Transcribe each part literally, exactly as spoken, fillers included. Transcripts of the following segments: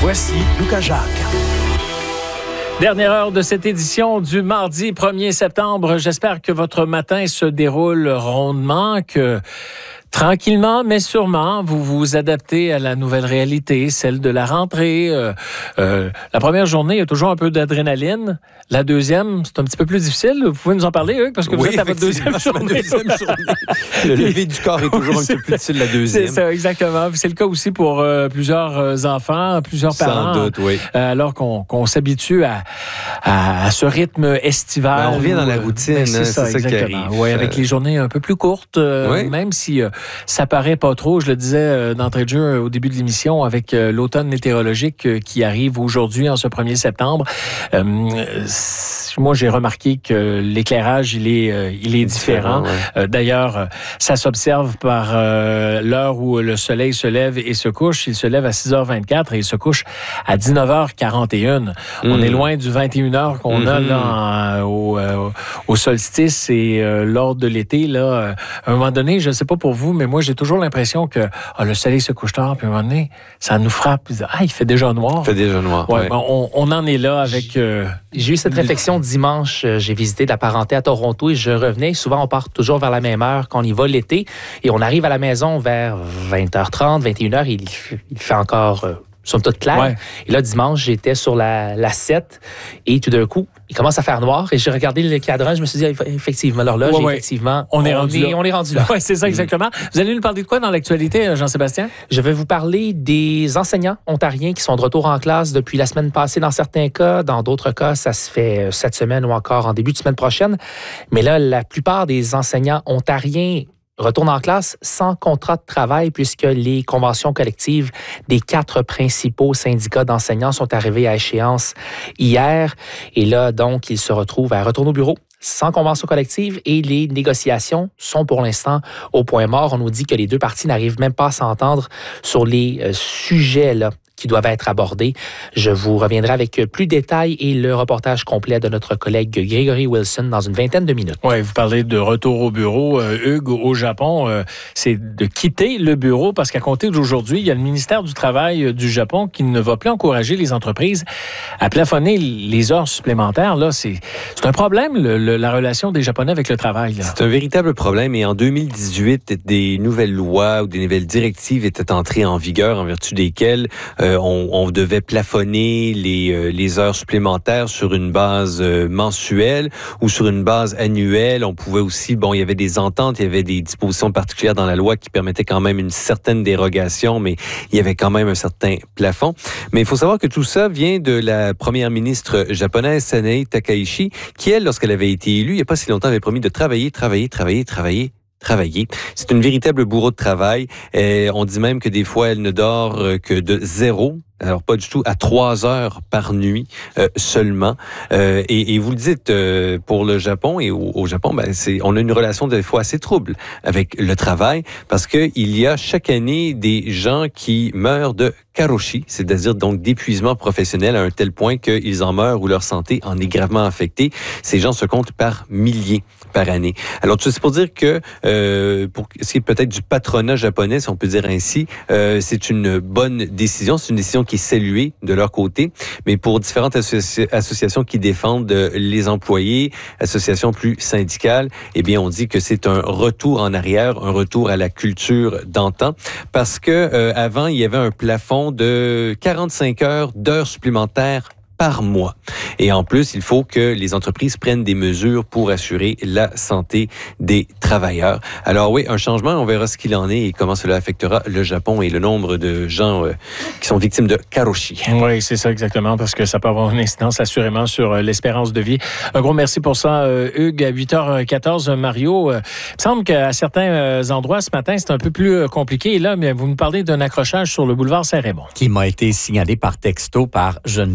Voici Lucas Jacques. Dernière heure de cette édition du mardi premier septembre. J'espère que votre matin se déroule rondement, que tranquillement, mais sûrement, vous vous adaptez à la nouvelle réalité, celle de la rentrée. Euh, euh, la première journée, il y a toujours un peu d'adrénaline. La deuxième, c'est un petit peu plus difficile. Vous pouvez nous en parler, Hugues, parce que oui, vous êtes à votre deuxième journée. deuxième journée. Le lever du corps est toujours un peu plus difficile la deuxième. C'est ça, exactement. C'est le cas aussi pour euh, plusieurs euh, enfants, plusieurs parents. Sans doute, oui. Euh, alors qu'on, qu'on s'habitue à, à, à ce rythme estival. Ben, on revient dans la routine, ben, hein, c'est, ça, c'est ça qui arrive. Oui, avec les journées un peu plus courtes, euh, oui. même si euh, ça paraît pas trop. Je le disais euh, d'entrée de jeu euh, au début de l'émission, avec euh, l'automne météorologique euh, qui arrive aujourd'hui en ce premier septembre. Euh, moi, j'ai remarqué que l'éclairage, il est, euh, il est différent. différent ouais. euh, d'ailleurs, euh, ça s'observe par euh, l'heure où le soleil se lève et se couche. Il se lève à six heures vingt-quatre et il se couche à dix-neuf heures quarante et un. Mmh. On est loin du vingt et une heures qu'on mmh. a là, en, au, euh, au solstice et euh, lors de l'été. Là, euh, à un moment donné, je ne sais pas pour vous, mais moi, j'ai toujours l'impression que oh, le soleil se couche tard, puis à un moment donné, ça nous frappe. Ah, il fait déjà noir. Il fait déjà noir, ouais, ouais. ben, on, on en est là avec... Euh, J'ai eu cette réflexion dimanche. J'ai visité de la parenté à Toronto et je revenais. Souvent, on part toujours vers la même heure quand on y va l'été. Et on arrive à la maison vers vingt heures trente, vingt et une heures. Et il, il fait encore... Euh, somme toute clair. Ouais. Et là, dimanche, j'étais sur la, la sept et tout d'un coup, il commence à faire noir et j'ai regardé le cadran, je me suis dit, effectivement, l'horloge, ouais, ouais. effectivement, on est rendu est, là. On est rendu là. Oui, c'est ça, exactement. Mmh. Vous allez nous parler de quoi dans l'actualité, Jean-Sébastien? Je vais vous parler des enseignants ontariens qui sont de retour en classe depuis la semaine passée dans certains cas. Dans d'autres cas, ça se fait cette semaine ou encore en début de semaine prochaine. Mais là, la plupart des enseignants ontariens retourne en classe sans contrat de travail puisque les conventions collectives des quatre principaux syndicats d'enseignants sont arrivées à échéance hier. Et là, donc, ils se retrouvent à retourner au bureau sans convention collective et les négociations sont pour l'instant au point mort. On nous dit que les deux parties n'arrivent même pas à s'entendre sur les euh, sujets là qui doivent être abordés. Je vous reviendrai avec plus de détails et le reportage complet de notre collègue Grégory Wilson dans une vingtaine de minutes. Oui, vous parlez de retour au bureau. Euh, Hugues, au Japon, euh, c'est de quitter le bureau parce qu'à compter d'aujourd'hui, il y a le ministère du Travail du Japon qui ne va plus encourager les entreprises à plafonner les heures supplémentaires. Là, c'est, c'est un problème, le, le, la relation des Japonais avec le travail. Là. C'est un véritable problème et en deux mille dix-huit, des nouvelles lois ou des nouvelles directives étaient entrées en vigueur en vertu desquelles euh, On, on devait plafonner les, euh, les heures supplémentaires sur une base euh, mensuelle ou sur une base annuelle. On pouvait aussi, bon, il y avait des ententes, il y avait des dispositions particulières dans la loi qui permettaient quand même une certaine dérogation, mais il y avait quand même un certain plafond. Mais il faut savoir que tout ça vient de la première ministre japonaise, Sanae Takaichi, qui, elle, lorsqu'elle avait été élue, il n'y a pas si longtemps, avait promis de travailler, travailler, travailler, travailler, travailler. C'est une véritable bourreau de travail. Et on dit même que des fois, elle ne dort que de zéro. Alors, pas du tout, à trois heures par nuit euh, seulement. Euh, et, et vous le dites, euh, pour le Japon et au, au Japon, ben, c'est, on a une relation des fois assez trouble avec le travail parce qu'il y a chaque année des gens qui meurent de karoshi, c'est-à-dire donc d'épuisement professionnel à un tel point qu'ils en meurent ou leur santé en est gravement affectée. Ces gens se comptent par milliers par année. Alors, c'est pour dire que, euh, pour ce qui est peut-être du patronat japonais, si on peut dire ainsi, euh, c'est une bonne décision. C'est une décision qui est saluée de leur côté, mais pour différentes associ- associations qui défendent les employés, associations plus syndicales, eh bien, on dit que c'est un retour en arrière, un retour à la culture d'antan, parce que euh, avant, il y avait un plafond de quarante-cinq heures d'heures supplémentaires par mois. Et en plus, il faut que les entreprises prennent des mesures pour assurer la santé des travailleurs. Alors oui, un changement, on verra ce qu'il en est et comment cela affectera le Japon et le nombre de gens euh, qui sont victimes de karoshi. Oui, c'est ça exactement, parce que ça peut avoir une incidence assurément sur euh, l'espérance de vie. Un gros merci pour ça, euh, Hugues. À huit heures quatorze, Mario, euh, il me semble qu'à certains euh, endroits ce matin, c'est un peu plus euh, compliqué. Et là, bien, vous nous parlez d'un accrochage sur le boulevard Saint-Raymond. Qui m'a été signalé par texto par Geneviève.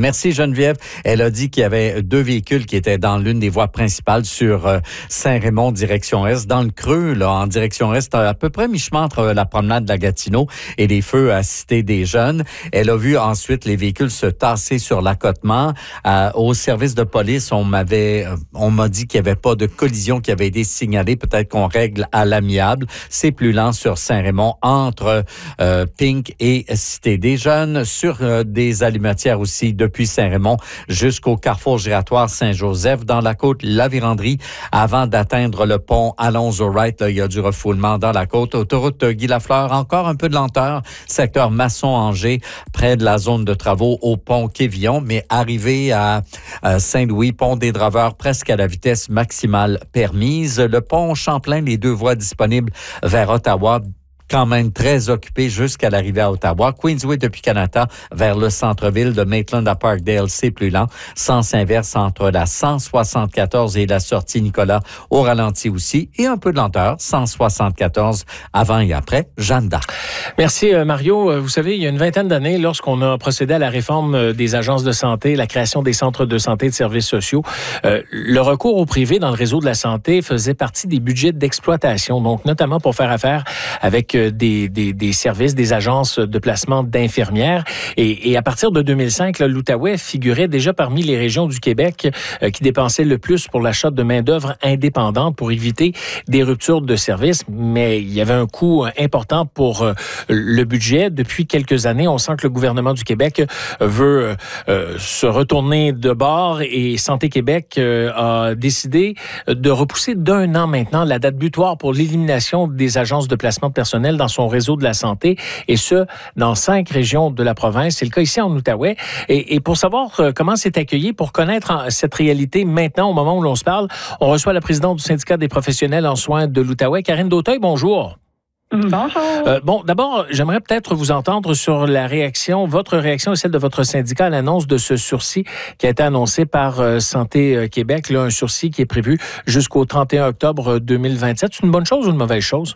Merci Geneviève. Elle a dit qu'il y avait deux véhicules qui étaient dans l'une des voies principales sur euh, Saint-Raymond, direction Est, dans le creux, là, en direction Est, à peu près mi-chemin entre la promenade de la Gatineau et les feux à Cité des Jeunes. Elle a vu ensuite les véhicules se tasser sur l'accotement. Euh, au service de police, on m'avait, on m'a dit qu'il n'y avait pas de collision qui avait été signalée. Peut-être qu'on règle à l'amiable. C'est plus lent sur Saint-Raymond, entre euh, Pink et Cité des Jeunes, sur euh, des allumetières aussi depuis Saint-Raymond jusqu'au carrefour giratoire Saint-Joseph, dans la côte La Vérandrie, avant d'atteindre le pont Alonzo-Wright. Là, il y a du refoulement dans la côte. Autoroute Guy-Lafleur, encore un peu de lenteur. Secteur Masson-Angers, près de la zone de travaux au pont Quévillon, mais arrivé à, à Saint-Louis, pont des Draveurs, presque à la vitesse maximale permise. Le pont Champlain, les deux voies disponibles vers Ottawa, quand même très occupé jusqu'à l'arrivée à Ottawa. Queensway depuis Canada vers le centre-ville de Maitland à Parkdale, c'est plus lent. Sens inverse entre la cent soixante-quatorze et la sortie Nicolas au ralenti aussi. Et un peu de lenteur, cent soixante-quatorze avant et après Jeanne d'Arc. Merci Mario. Vous savez, il y a une vingtaine d'années, lorsqu'on a procédé à la réforme des agences de santé, la création des centres de santé et de services sociaux, euh, le recours au privé dans le réseau de la santé faisait partie des budgets d'exploitation, donc notamment pour faire affaire avec Des, des, des services, des agences de placement d'infirmières. Et, et à partir de deux mille cinq, là, l'Outaouais figurait déjà parmi les régions du Québec euh, qui dépensaient le plus pour l'achat de main-d'œuvre indépendante pour éviter des ruptures de services. Mais il y avait un coût important pour euh, le budget. Depuis quelques années, on sent que le gouvernement du Québec veut euh, se retourner de bord et Santé Québec euh, a décidé de repousser d'un an maintenant la date butoir pour l'élimination des agences de placement de personnel dans son réseau de la santé, et ce, dans cinq régions de la province. C'est le cas ici en Outaouais. Et, et pour savoir euh, comment c'est accueilli, pour connaître en, cette réalité maintenant, au moment où l'on se parle, on reçoit la présidente du syndicat des professionnels en soins de l'Outaouais, Karine Dauteuil. Bonjour. Bonjour. Euh, bon, d'abord, j'aimerais peut-être vous entendre sur la réaction, votre réaction et celle de votre syndicat à l'annonce de ce sursis qui a été annoncé par euh, Santé Québec, là, un sursis qui est prévu jusqu'au trente et un octobre deux mille vingt-sept. C'est une bonne chose ou une mauvaise chose?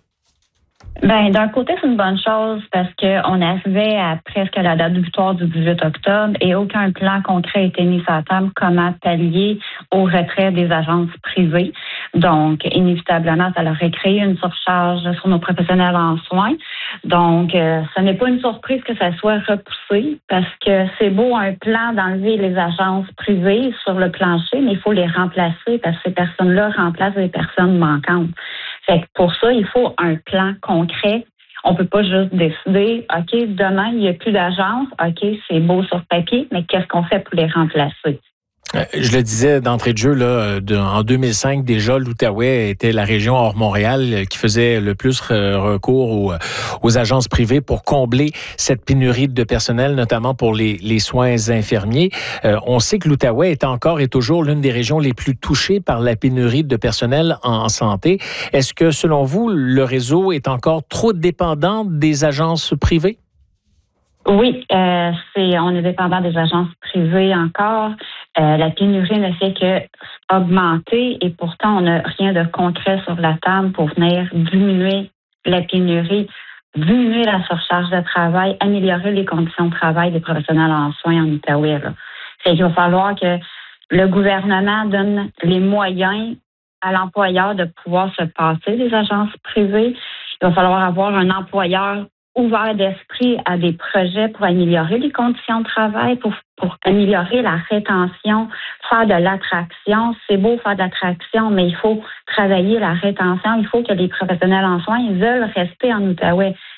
Ben, d'un côté, c'est une bonne chose parce qu'on arrivait à presque la date butoir du dix-huit octobre et aucun plan concret était mis sur la table comment pallier au retrait des agences privées. Donc, inévitablement, ça aurait créé une surcharge sur nos professionnels en soins. Donc, euh, ce n'est pas une surprise que ça soit repoussé parce que c'est beau un plan d'enlever les agences privées sur le plancher, mais il faut les remplacer parce que ces personnes-là remplacent les personnes manquantes. Fait que pour ça, il faut un plan concret. On peut pas juste décider, OK, demain, il n'y a plus d'agence. OK, c'est beau sur papier, mais qu'est-ce qu'on fait pour les remplacer? Je le disais d'entrée de jeu, là, de, en deux mille cinq, déjà, l'Outaouais était la région hors Montréal qui faisait le plus recours aux, aux agences privées pour combler cette pénurie de personnel, notamment pour les, les soins infirmiers. Euh, on sait que l'Outaouais est encore et toujours l'une des régions les plus touchées par la pénurie de personnel en santé. Est-ce que, selon vous, le réseau est encore trop dépendant des agences privées? Oui, euh, c'est, on est dépendant des agences privées encore. Euh, la pénurie ne fait que augmenter et pourtant on n'a rien de concret sur la table pour venir diminuer la pénurie, diminuer la surcharge de travail, améliorer les conditions de travail des professionnels en soins en Outaouais. Là. Fait qu'il va falloir que le gouvernement donne les moyens à l'employeur de pouvoir se passer des agences privées. Il va falloir avoir un employeur ouvert d'esprit à des projets pour améliorer les conditions de travail, pour, pour améliorer la rétention, faire de l'attraction. C'est beau faire de l'attraction, mais il faut travailler la rétention. Il faut que les professionnels en soins veulent rester en Outaouais.